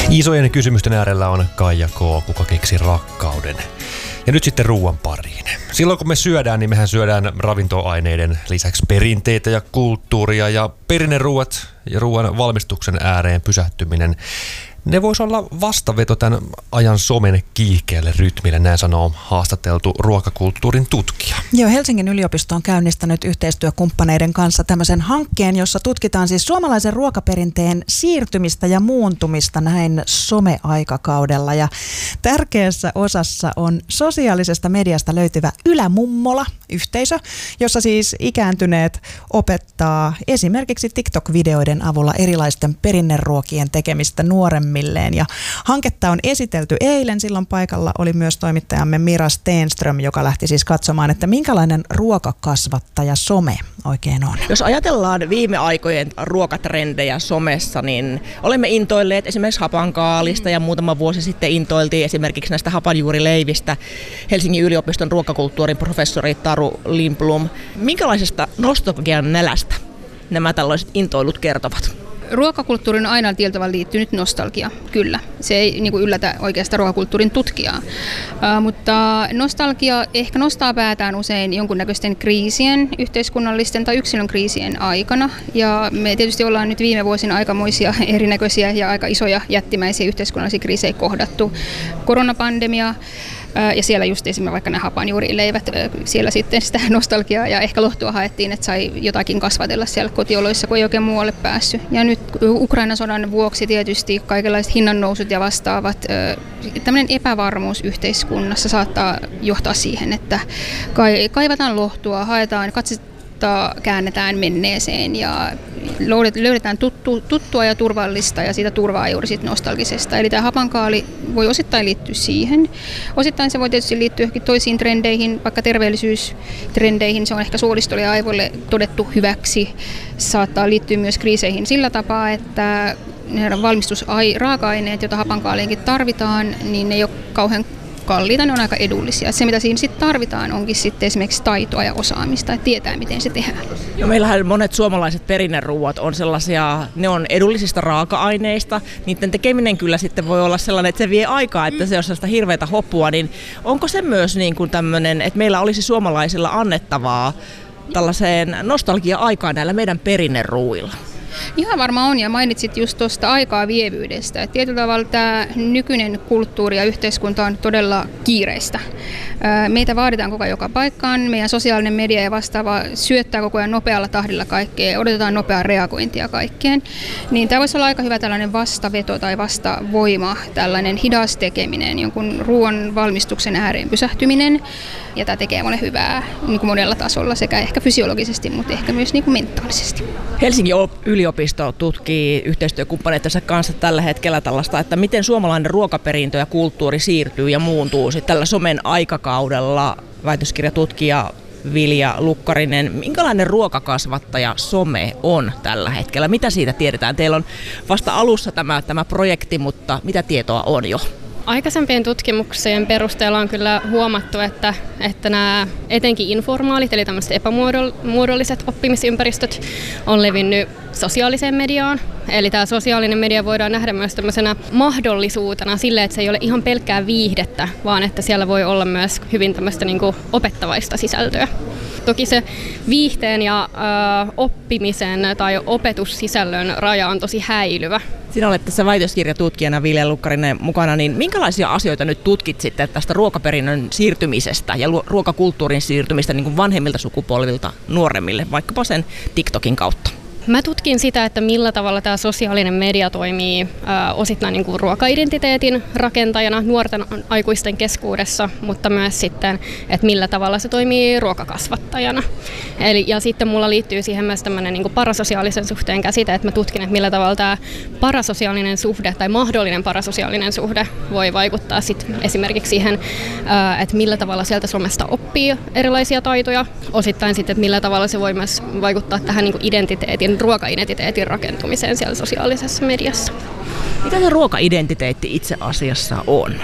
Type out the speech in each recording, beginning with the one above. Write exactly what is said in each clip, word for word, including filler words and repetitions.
Isojen kysymysten äärellä on Kaija K., kuka keksi rakkauden. Ja nyt sitten ruuan pariin. Silloin kun me syödään, niin mehän syödään ravintoaineiden lisäksi perinteitä ja kulttuuria. Ja perinneruuat ja ruuan valmistuksen ääreen pysähtyminen, ne voisi olla vastaveto tämän ajan somen kiihkeälle rytmille, näin sanoo haastateltu ruokakulttuurin tutkija. Joo, Helsingin yliopisto on käynnistänyt yhteistyökumppaneiden kanssa tämmöisen hankkeen, jossa tutkitaan siis suomalaisen ruokaperinteen siirtymistä ja muuntumista näin someaikakaudella. Ja tärkeässä osassa on sosiaalisesta mediasta löytyvä Ylämummola-yhteisö, jossa siis ikääntyneet opettaa esimerkiksi TikTok-videoiden avulla erilaisten perinneruokien tekemistä nuoremmille. Ja hanketta on esitelty eilen. Silloin paikalla oli myös toimittajamme Mira Stenström, joka lähti siis katsomaan, että minkälainen ruokakasvattaja some oikein on. Jos ajatellaan viime aikojen ruokatrendejä somessa, niin olemme intoilleet esimerkiksi hapankaalista ja muutama vuosi sitten intoiltiin esimerkiksi näistä hapanjuurileivistä Helsingin yliopiston ruokakulttuurin professori Taru Lindblom. Minkälaisesta nostalgian nälästä nämä tällaiset intoilut kertovat? Ruokakulttuurin on aina tietyllä liittynyt nostalgia, kyllä. Se ei niin kuin yllätä oikeastaan ruokakulttuurin tutkijaa. Uh, mutta nostalgia ehkä nostaa päätään usein jonkunnäköisten kriisien, yhteiskunnallisten tai yksilön kriisien aikana. Ja me tietysti ollaan nyt viime vuosina aikamoisia erinäköisiä ja aika isoja jättimäisiä yhteiskunnallisia kriisejä kohdattu. Koronapandemia. Ja siellä just esimerkiksi vaikka nämä hapanjuurileivät, siellä sitten sitä nostalgiaa ja ehkä lohtua haettiin, että sai jotakin kasvatella siellä kotioloissa, kun ei oikein muualle päässyt. Ja nyt Ukrainan sodan vuoksi tietysti kaikenlaiset hinnannousut ja vastaavat, tämmöinen epävarmuus yhteiskunnassa saattaa johtaa siihen, että kaivataan lohtua, haetaan, katsotaan, käännetään menneeseen ja löydetään tuttu, tuttua ja turvallista ja siitä turvaa juuri siitä nostalgisesta. Eli tämä hapankaali voi osittain liittyä siihen. Osittain se voi tietysti liittyä johonkin toisiin trendeihin, vaikka terveellisyystrendeihin. Se on ehkä suolistolle ja aivoille todettu hyväksi. Saattaa liittyä myös kriiseihin sillä tapaa, että ne valmistusraaka-aineet, joita hapankaaliinkin tarvitaan, niin ne ei ole kauhean kalliita, ne on aika edullisia. Se, mitä siinä sitten tarvitaan, onkin sitten esimerkiksi taitoa ja osaamista, että tietää, miten se tehdään. No, meillähän monet suomalaiset perinneruuat on sellaisia, ne on edullisista raaka-aineista. Niiden tekeminen kyllä sitten voi olla sellainen, että se vie aikaa, että se on sellaista hirveätä hopua. Niin onko se myös niin kuin tämmöinen, että meillä olisi suomalaisilla annettavaa tällaiseen nostalgia-aikaan näillä meidän perinneruuilla? Ihan varmaan on, ja mainitsit just tuosta aikaa vievyydestä. Et tietyllä tavalla tämä nykyinen kulttuuri ja yhteiskunta on todella kiireistä. Meitä vaaditaan koko ajan joka paikkaan, meidän sosiaalinen media ja vastaava syöttää koko ajan nopealla tahdilla kaikkea, odotetaan nopeaa reagointia kaikkeen. Niin tämä voisi olla aika hyvä tällainen vastaveto tai vastavoima, tällainen hidas tekeminen, jonkun ruoan valmistuksen ääreen pysähtyminen. Ja tämä tekee monen hyvää niin kuin monella tasolla, sekä ehkä fysiologisesti, mutta ehkä myös niin kuin mentaalisesti. Helsingin yliopisto tutkii yhteistyökumppaneittensa kanssa tällä hetkellä tällaista, että miten suomalainen ruokaperintö ja kulttuuri siirtyy ja muuntuu sitten tällä somen aikakaudella. Väitöskirjatutkija Vilja Lukkarinen, minkälainen ruokakasvattaja some on tällä hetkellä? Mitä siitä tiedetään? Teillä on vasta alussa tämä, tämä projekti, mutta mitä tietoa on jo? Aikaisempien tutkimuksien perusteella on kyllä huomattu, että, että nämä etenkin informaalit, eli tämmöiset epämuodolliset oppimisympäristöt on levinnyt sosiaaliseen mediaan. Eli tämä sosiaalinen media voidaan nähdä myös tämmöisenä mahdollisuutena sille, että se ei ole ihan pelkkää viihdettä, vaan että siellä voi olla myös hyvin tämmöistä niin kuin opettavaista sisältöä. Toki se viihteen ja ö, oppimisen tai opetussisällön raja on tosi häilyvä. Sinä olet tässä väitöskirjatutkijana Vilja Lukkarinen mukana, niin minkälaisia asioita nyt tutkit sitten tästä ruokaperinnön siirtymisestä ja ruokakulttuurin siirtymistä niin kuin vanhemmilta sukupolvilta nuoremmille, vaikkapa sen TikTokin kautta? Mä tutkin sitä, että millä tavalla tämä sosiaalinen media toimii ää, osittain niin kuin ruokaidentiteetin rakentajana nuorten aikuisten keskuudessa, mutta myös sitten, että millä tavalla se toimii ruokakasvattajana. Eli, ja sitten mulla liittyy siihen myös tämmöinen niin kuin parasosiaalisen suhteen käsite, että mä tutkin, että millä tavalla tämä parasosiaalinen suhde tai mahdollinen parasosiaalinen suhde voi vaikuttaa sit esimerkiksi siihen, ää, että millä tavalla sieltä somesta oppii erilaisia taitoja. Osittain sitten, että millä tavalla se voi myös vaikuttaa tähän niin kuin identiteetin, ruokaidentiteetin rakentumiseen siellä sosiaalisessa mediassa. Mitä se ruokaidentiteetti itse asiassa on?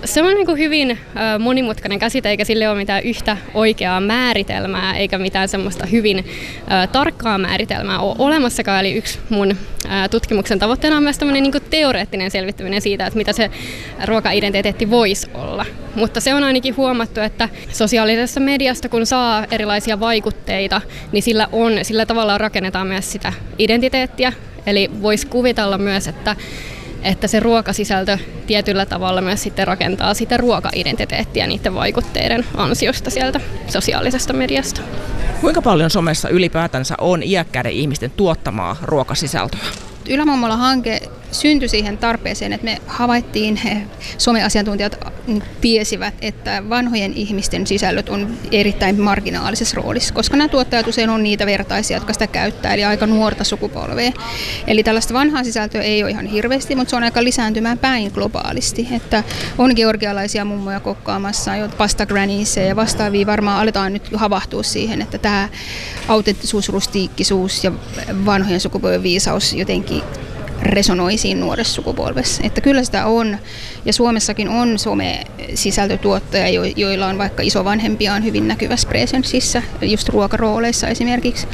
Se on niin kuin hyvin ö, monimutkainen käsite, eikä sille ole mitään yhtä oikeaa määritelmää, eikä mitään semmoista hyvin ö, tarkkaa määritelmää ole olemassakaan. Eli yksi mun ö, tutkimuksen tavoitteena on myös tämmöinen niin kuin teoreettinen selvittäminen siitä, että mitä se ruokaidentiteetti voisi olla. Mutta se on ainakin huomattu, että sosiaalisessa mediasta, kun saa erilaisia vaikutteita, niin sillä, on, sillä tavalla rakennetaan myös sitä identiteettiä. Eli voisi kuvitella myös, että että se ruokasisältö tietyllä tavalla myös sitten rakentaa sitä ruokaidentiteettiä niiden vaikutteiden ansiosta sieltä sosiaalisesta mediasta. Kuinka paljon somessa ylipäätänsä on iäkkäiden ihmisten tuottamaa ruokasisältöä? Ylämommola-hanke syntyi siihen tarpeeseen, että me havaittiin, someasiantuntijat tiesivät, että vanhojen ihmisten sisällöt on erittäin marginaalisessa roolissa, koska nämä tuottajat usein on niitä vertaisia, jotka sitä käyttää, eli aika nuorta sukupolvea. Eli tällaista vanhaa sisältöä ei ole ihan hirveästi, mutta se on aika lisääntymään päin globaalisti, että on georgialaisia mummoja kokkaamassa, jo pasta granniesseja ja vastaavia varmaan aletaan nyt havahtua siihen, että tämä autenttisuus, rustiikkisuus ja vanhojen sukupolven viisaus jotenkin resonoi siinä nuoressa sukupolvessa. Että kyllä sitä on, ja Suomessakin on some-sisältötuottajia, joilla on vaikka isovanhempiaan hyvin näkyvässä presenssissä, just ruokarooleissa esimerkiksi,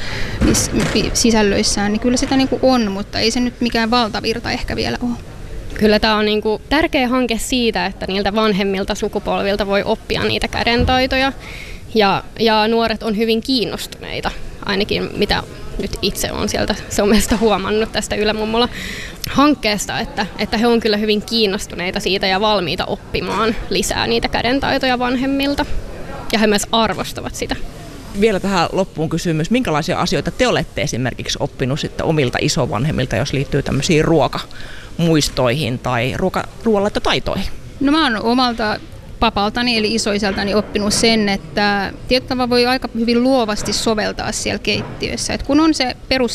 sisällöissään, niin kyllä sitä niin kuin on, mutta ei se nyt mikään valtavirta ehkä vielä ole. Kyllä tämä on niin kuin tärkeä hanke siitä, että niiltä vanhemmilta sukupolvilta voi oppia niitä kädentaitoja, ja, ja nuoret on hyvin kiinnostuneita, ainakin mitä nyt itse olen sieltä somesta huomannut tästä Ylämommola-hankkeesta, että, että he on kyllä hyvin kiinnostuneita siitä ja valmiita oppimaan lisää niitä kädentaitoja vanhemmilta. Ja he myös arvostavat sitä. Vielä tähän loppuun kysymys, minkälaisia asioita te olette esimerkiksi oppinut sitten omilta isovanhemmilta, jos liittyy tämmöisiin ruokamuistoihin tai ruoka, ruoanlaittotaitoihin? No mä oon omalta papaltani eli isoisältäni oppinut sen, että tietyllä voi aika hyvin luovasti soveltaa siellä keittiössä. Et kun on se perus